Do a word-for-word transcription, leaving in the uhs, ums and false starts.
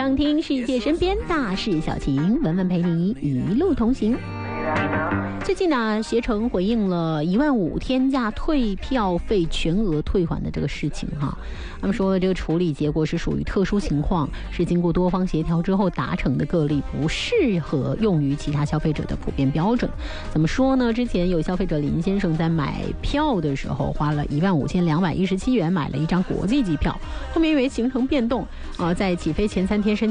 畅听世界身边大事小情，文文陪你一路同行。最近呢，携程回应了一万五天价退票费全额退还的这个事情哈。他们说这个处理结果是属于特殊情况，是经过多方协调之后达成的个例，不适合用于其他消费者的普遍标准。怎么说呢？之前有消费者林先生在买票的时候花了一万五千两百一十七元买了一张国际机票，后面因为行程变动啊、呃，在起飞前三天申